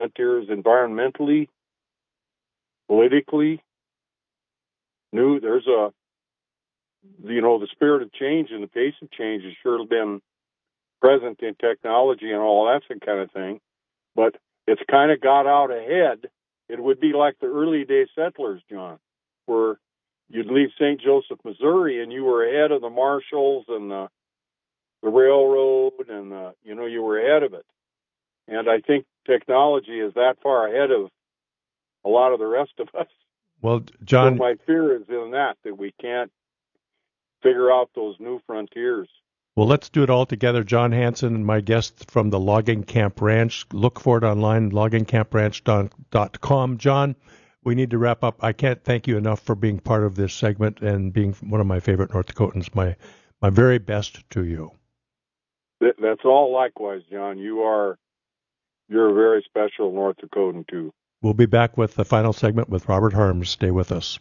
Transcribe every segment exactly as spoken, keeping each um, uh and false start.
frontiers environmentally, politically. New, there's a, you know, the spirit of change and the pace of change has sure been present in technology and all that kind of thing, but it's kind of got out ahead. It would be like the early day settlers, John, where you'd leave Saint Joseph, Missouri, and you were ahead of the marshals and the, the railroad, and the, you know, you were ahead of it. And I think technology is that far ahead of a lot of the rest of us. Well, John, so my fear is in that that we can't figure out those new frontiers. Well, let's do it all together. John Hanson, my guest from the Logging Camp Ranch. Look for it online, logging camp ranch dot com. John, we need to wrap up. I can't thank you enough for being part of this segment and being one of my favorite North Dakotans. My my very best to you. That's all likewise, John. You are, you're a very special North Dakotan, too. We'll be back with the final segment with Robert Harms. Stay with us.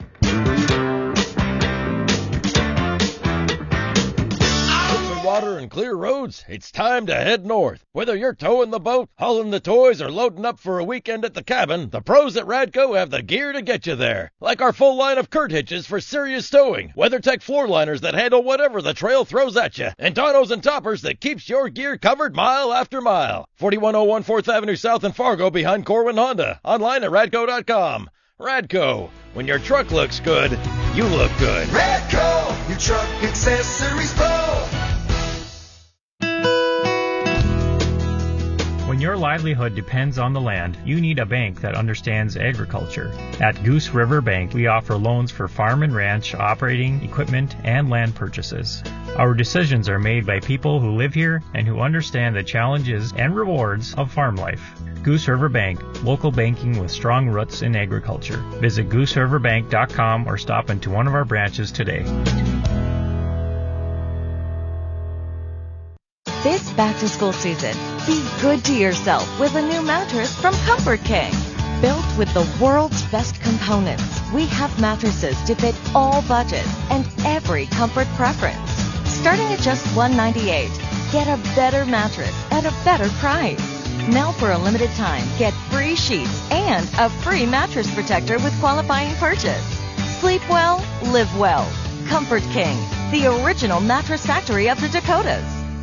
Water and clear roads, it's time to head north. Whether you're towing the boat, hauling the toys, or loading up for a weekend at the cabin, the pros at Radco have the gear to get you there. Like our full line of Kurt hitches for serious towing, WeatherTech floor liners that handle whatever the trail throws at you, and tonneaus and toppers that keeps your gear covered mile after mile. forty-one oh one fourth Avenue South in Fargo behind Corwin Honda. Online at radco dot com. Radco, when your truck looks good, you look good. Radco, your truck accessories pro. When your livelihood depends on the land, you need a bank that understands agriculture. At Goose River Bank, we offer loans for farm and ranch, operating, equipment, and land purchases. Our decisions are made by people who live here and who understand the challenges and rewards of farm life. Goose River Bank, local banking with strong roots in agriculture. Visit goose river bank dot com or stop into one of our branches today. This back-to-school season, be good to yourself with a new mattress from Comfort King. Built with the world's best components, we have mattresses to fit all budgets and every comfort preference. Starting at just one hundred ninety-eight dollars, get a better mattress at a better price. Now for a limited time, get free sheets and a free mattress protector with qualifying purchase. Sleep well, live well. Comfort King, the original mattress factory of the Dakotas.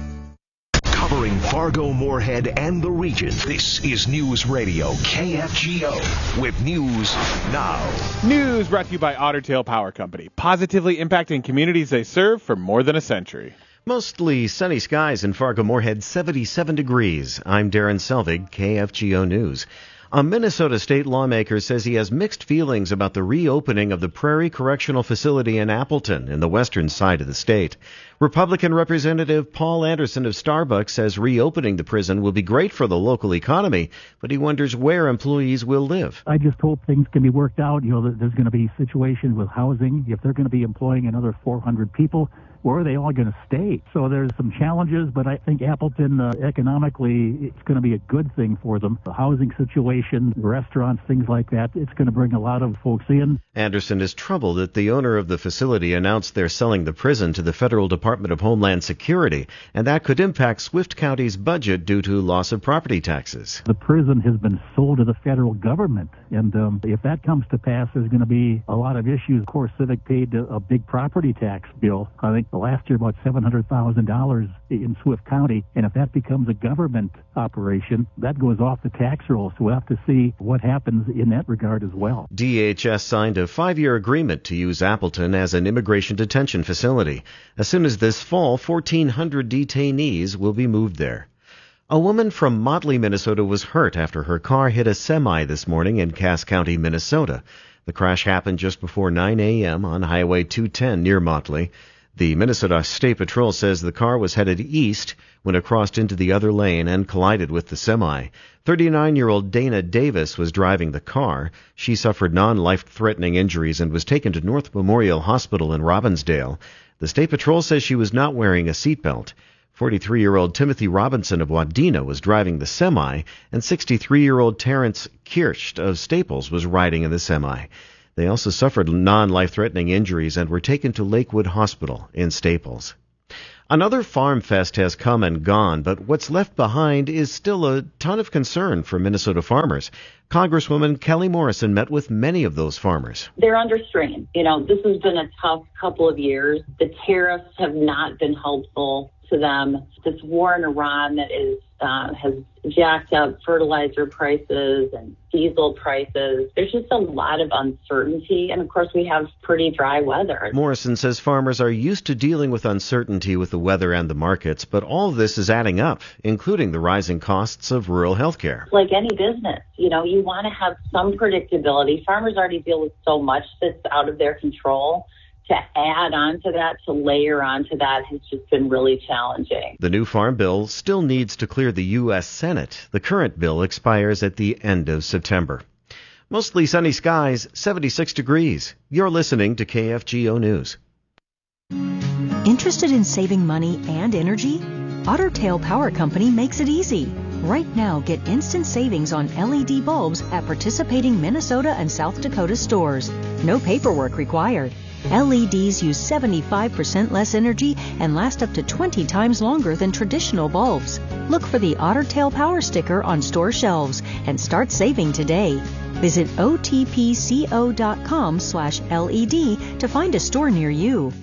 Covering Fargo, Moorhead, and the region, this is News Radio K F G O with News Now. News brought to you by Otter Tail Power Company, positively impacting communities they serve for more than a century. Mostly sunny skies in Fargo, Moorhead, seventy-seven degrees. I'm Darren Selvig, K F G O News. A Minnesota state lawmaker says he has mixed feelings about the reopening of the Prairie Correctional Facility in Appleton in the western side of the state. Republican Representative Paul Anderson of Starbucks says reopening the prison will be great for the local economy, but he wonders where employees will live. I just hope things can be worked out. You know, that there's going to be situations with housing. If they're going to be employing another four hundred people, where are they all going to stay? So there's some challenges, but I think Appleton, uh, economically, it's going to be a good thing for them. The housing situation, restaurants, things like that, it's going to bring a lot of folks in. Anderson is troubled that the owner of the facility announced they're selling the prison to the Federal Department of Homeland Security, and that could impact Swift County's budget due to loss of property taxes. The prison has been sold to the federal government, and um, if that comes to pass, there's going to be a lot of issues. Of course, Civic paid a, a big property tax bill. I think last year about seven hundred thousand dollars in Swift County, and if that becomes a government operation, that goes off the tax rolls. So we'll have to see what happens in that regard as well. D H S signed a five-year agreement to use Appleton as an immigration detention facility. As soon as this fall, fourteen hundred detainees will be moved there. A woman from Motley, Minnesota was hurt after her car hit a semi this morning in Cass County, Minnesota. The crash happened just before nine a.m. on Highway two ten near Motley. The Minnesota State Patrol says the car was headed east when it crossed into the other lane and collided with the semi. thirty-nine-year-old Dana Davis was driving the car. She suffered non-life-threatening injuries and was taken to North Memorial Hospital in Robbinsdale. The State Patrol says she was not wearing a seatbelt. forty-three-year-old Timothy Robinson of Wadena was driving the semi, and sixty-three-year-old Terrence Kirsch of Staples was riding in the semi. They also suffered non-life-threatening injuries and were taken to Lakewood Hospital in Staples. Another Farm Fest has come and gone, but what's left behind is still a ton of concern for Minnesota farmers. Congresswoman Kelly Morrison met with many of those farmers. They're under strain. You know, this has been a tough couple of years. The tariffs have not been helpful to them. This war in Iran that is uh, has jacked up fertilizer prices and diesel prices. There's just a lot of uncertainty. And of course, we have pretty dry weather. Morrison says farmers are used to dealing with uncertainty with the weather and the markets, but all of this is adding up, including the rising costs of rural health care. Like any business, you know, you want to have some predictability. Farmers already deal with so much that's out of their control. To add on to that, to layer onto that, has just been really challenging. The new farm bill still needs to clear the U S Senate. The current bill expires at the end of September. Mostly sunny skies, seventy-six degrees. You're listening to K F G O News. Interested in saving money and energy? Otter Tail Power Company makes it easy. Right now, get instant savings on L E D bulbs at participating Minnesota and South Dakota stores. No paperwork required. L E Ds use seventy-five percent less energy and last up to twenty times longer than traditional bulbs. Look for the Otter Tail Power sticker on store shelves and start saving today. Visit O T P C O dot com slash L E D to find a store near you.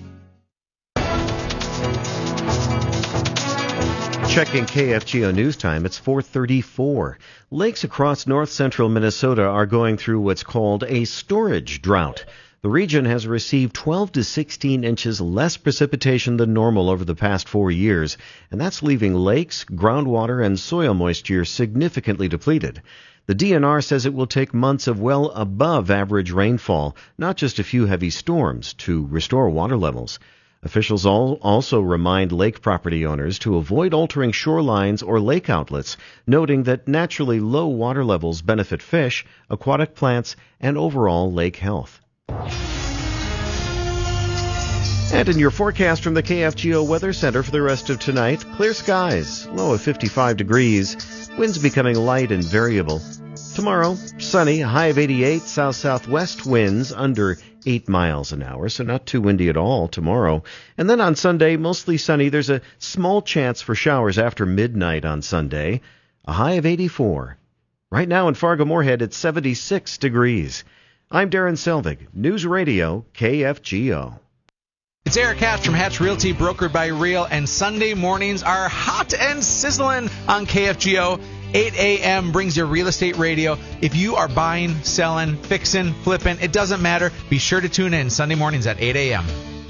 Checking K F G O News Time, it's four thirty-four. Lakes across north central Minnesota are going through what's called a storage drought. The region has received twelve to sixteen inches less precipitation than normal over the past four years, and that's leaving lakes, groundwater, and soil moisture significantly depleted. The D N R says it will take months of well above average rainfall, not just a few heavy storms, to restore water levels. Officials all also remind lake property owners to avoid altering shorelines or lake outlets, noting that naturally low water levels benefit fish, aquatic plants, and overall lake health. And in your forecast from the K F G O Weather Center for the rest of tonight, clear skies, low of fifty-five degrees, winds becoming light and variable. Tomorrow, sunny, high of eighty-eight, south-southwest winds under eight miles an hour, so not too windy at all tomorrow. And then on Sunday, mostly sunny. There's a small chance for showers after midnight on Sunday, a high of eighty-four. Right now in Fargo-Moorhead, it's seventy-six degrees. I'm Darren Selvig, News Radio, K F G O. It's Eric Hatch from Hatch Realty, brokered by Real, and Sunday mornings are hot and sizzling on K F G O. eight a.m. brings your real estate radio. If you are buying, selling, fixing, flipping, it doesn't matter. Be sure to tune in Sunday mornings at eight a.m.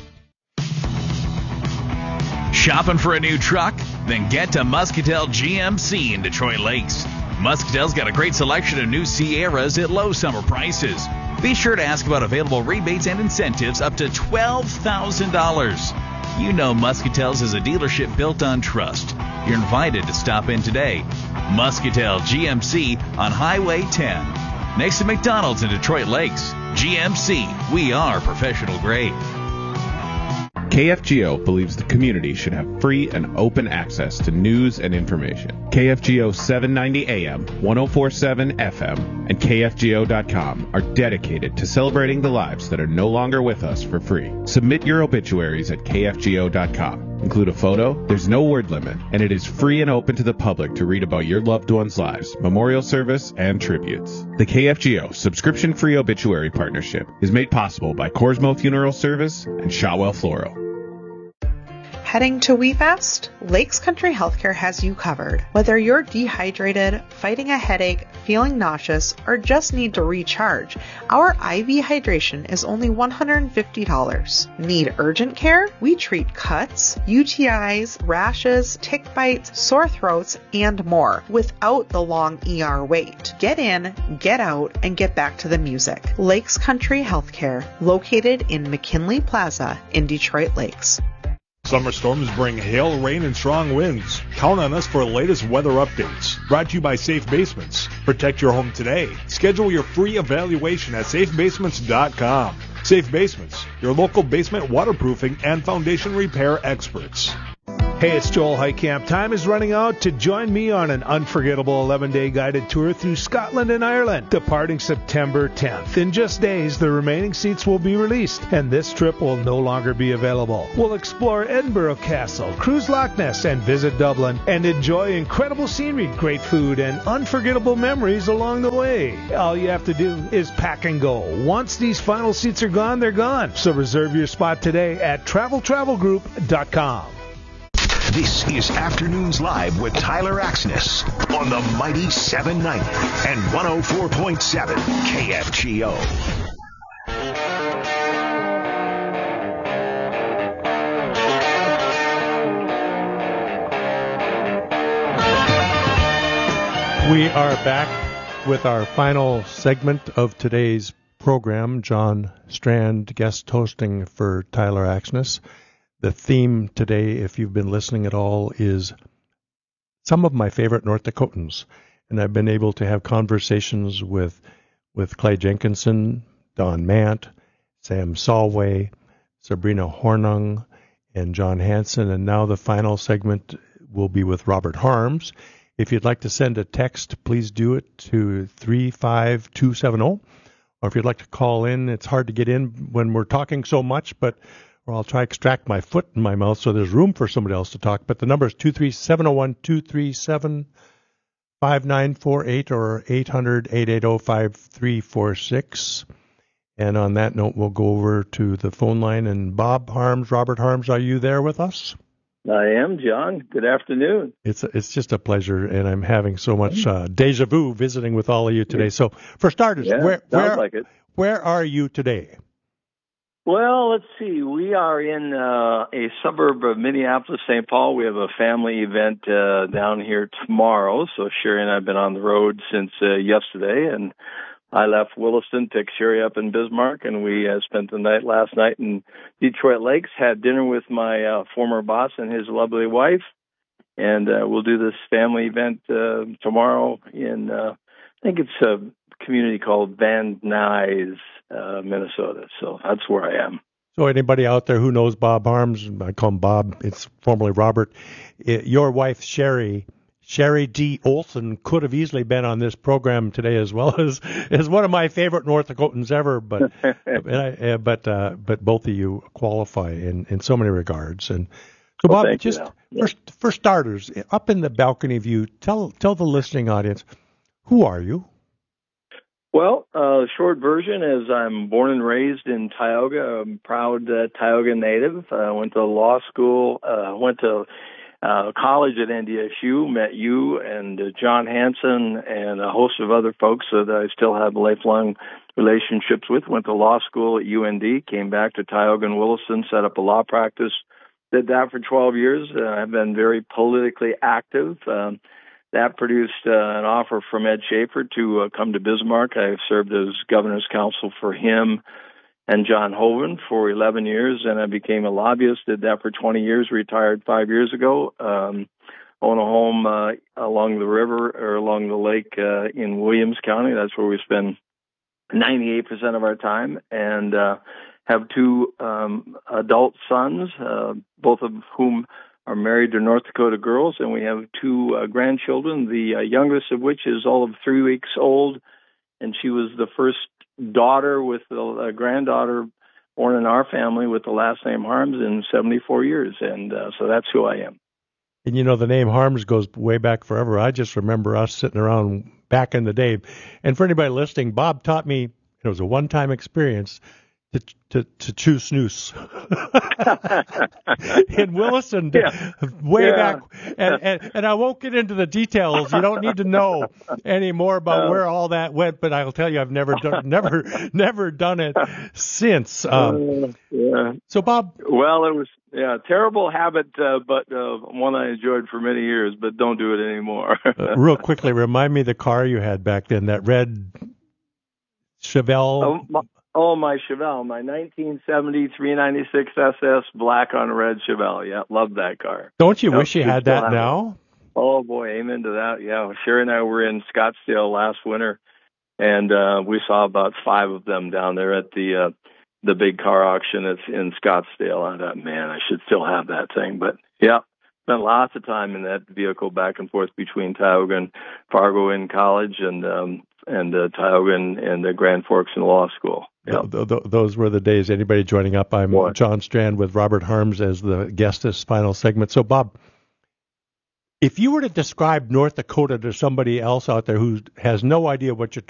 Shopping for a new truck? Then get to Muscatel G M C in Detroit Lakes. Muscatel's got a great selection of new Sierras at low summer prices. Be sure to ask about available rebates and incentives up to twelve thousand dollars. You know Muscatel's is a dealership built on trust. You're invited to stop in today. Muscatel G M C on Highway ten. Next to McDonald's in Detroit Lakes. G M C, we are professional grade. K F G O believes the community should have free and open access to news and information. K F G O seven ninety A M, ten forty-seven F M, and K F G O dot com are dedicated to celebrating the lives that are no longer with us for free. Submit your obituaries at K F G O dot com. Include a photo, there's no word limit, and it is free and open to the public to read about your loved ones' lives, memorial service, and tributes. The K F G O subscription-free obituary partnership is made possible by Corsmo Funeral Service and Shotwell Floral. Heading to WeFast? Lakes Country Healthcare has you covered. Whether you're dehydrated, fighting a headache, feeling nauseous, or just need to recharge, our I V hydration is only one hundred fifty dollars. Need urgent care? We treat cuts, U T Is, rashes, tick bites, sore throats, and more without the long E R wait. Get in, get out, and get back to the music. Lakes Country Healthcare, located in McKinley Plaza in Detroit Lakes. Summer storms bring hail, rain, and strong winds. Count on us for the latest weather updates. Brought to you by Safe Basements. Protect your home today. Schedule your free evaluation at safe basements dot com. Safe Basements, your local basement waterproofing and foundation repair experts. Hey, it's Joel Heitkamp. Time is running out to join me on an unforgettable eleven-day guided tour through Scotland and Ireland, departing September tenth. In just days, the remaining seats will be released, and this trip will no longer be available. We'll explore Edinburgh Castle, cruise Loch Ness, and visit Dublin, and enjoy incredible scenery, great food, and unforgettable memories along the way. All you have to do is pack and go. Once these final seats are gone, they're gone. So reserve your spot today at travel travel group dot com. This is Afternoons Live with Tyler Axness on the mighty seven ninety and one oh four point seven K F G O. We are back with our final segment of today's program. John Strand guest hosting for Tyler Axness. The theme today, if you've been listening at all, is some of my favorite North Dakotans. And I've been able to have conversations with with Clay Jenkinson, Don Mant, Sam Solway, Sabrina Hornung, and John Hansen. And now the final segment will be with Robert Harms. If you'd like to send a text, please do it to three five two seven zero. Or if you'd like to call in, it's hard to get in when we're talking so much, but or I'll try to extract my foot in my mouth so there's room for somebody else to talk. But the number is two three seven zero one, two three seven, five nine four eight or eight hundred, eight eight zero, five three four six. And on that note, we'll go over to the phone line. And Bob Harms, Robert Harms, are you there with us? I am, John. Good afternoon. It's it's just a pleasure, and I'm having so much uh, deja vu visiting with all of you today. So, for starters, yeah, where where, like it. where are you today? Well, let's see. We are in uh, a suburb of Minneapolis, Saint Paul. We have a family event uh, down here tomorrow. So Sherry and I have been on the road since uh, yesterday, and I left Williston, picked Sherry up in Bismarck, and we uh, spent the night last night in Detroit Lakes, had dinner with my uh, former boss and his lovely wife, and uh, we'll do this family event uh, tomorrow in, uh, I think it's a community called Van Nuys, uh, Minnesota. So that's where I am. So anybody out there who knows Bob Harms, I call him Bob, it's formerly Robert, it, your wife, Sherry, Sherry D. Olson could have easily been on this program today as well as as one of my favorite North Dakotans ever, but and I, uh, but uh, but both of you qualify in, in so many regards. And so, well, Bob, just yeah. for for starters, up in the balcony view, tell tell the listening audience, who are you? Well, uh, the short version is I'm born and raised in Tioga. I'm a proud uh, Tioga native. I uh, went to law school. Uh, went to Uh, college at N D S U, met you and uh, John Hansen and a host of other folks that I still have lifelong relationships with. Went to law school at U N D, came back to Tioga and Williston, set up a law practice. Did that for twelve years. Uh, I've been very politically active. Um, that produced uh, an offer from Ed Schaefer to uh, come to Bismarck. I served as governor's counsel for him and John Hoeven for eleven years, and I became a lobbyist, did that for twenty years, retired five years ago, um, own a home uh, along the river or along the lake uh, in Williams County. That's where we spend ninety-eight percent of our time, and uh, have two um, adult sons, uh, both of whom are married to North Dakota girls, and we have two uh, grandchildren, the uh, youngest of which is all of three weeks old, and she was the first daughter with a granddaughter born in our family with the last name Harms in seventy-four years. And uh, so that's who I am. And, you know, the name Harms goes way back forever. I just remember us sitting around back in the day. And for anybody listening, Bob taught me, it was a one-time experience, to to, to chew snooze in Williston, yeah. way yeah. back. And, and and I won't get into the details. You don't need to know any more about uh, where all that went. But I'll tell you, I've never done, never never done it since. Um, uh, yeah. So, Bob. Well, it was yeah terrible habit, uh, but uh, one I enjoyed for many years. But don't do it anymore. uh, real quickly, remind me the car you had back then. That red Chevelle. Oh, my- Oh, my Chevelle, my nineteen seventy three ninety-six S S black on red Chevelle. Yeah, love that car. Don't you no, wish you had that now? Oh, boy, amen to that. Yeah, Sherry and I were in Scottsdale last winter, and uh, we saw about five of them down there at the uh, the big car auction that's in Scottsdale. I thought, man, I should still have that thing. But, yeah, spent lots of time in that vehicle back and forth between Tioga and Fargo in college, and um, and uh, Tioga and, and the Grand Forks in law school. Yep. Th- th- those were the days. Anybody joining up? I'm what? John Strand with Robert Harms as the guest this final segment. So, Bob, if you were to describe North Dakota to somebody else out there who has no idea what you're